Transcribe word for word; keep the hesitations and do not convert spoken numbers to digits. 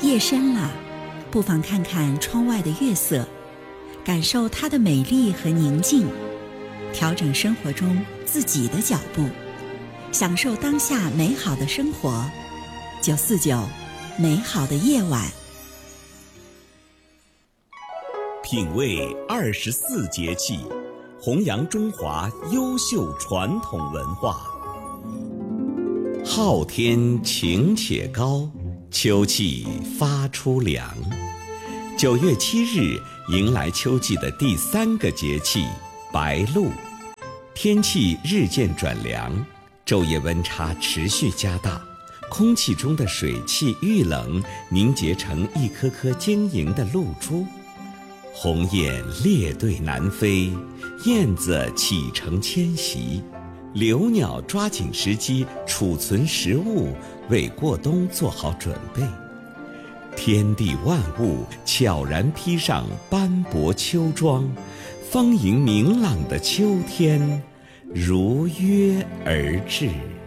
夜深了，不妨看看窗外的月色，感受它的美丽和宁静，调整生活中自己的脚步，享受当下美好的生活。九四九，美好的夜晚。 品味二十四节气，弘扬中华优秀传统文化。昊天晴且高，秋气发出凉。九月七日迎来秋季的第三个节气白露，天气日渐转凉，昼夜温差持续加大，空气中的水汽遇冷凝结成一颗颗晶莹的露珠，鸿雁列队南飞，燕子启程迁徙，留鸟抓紧时机储存食物，为过冬做好准备。天地万物悄然披上斑驳秋装，丰盈明朗的秋天如约而至。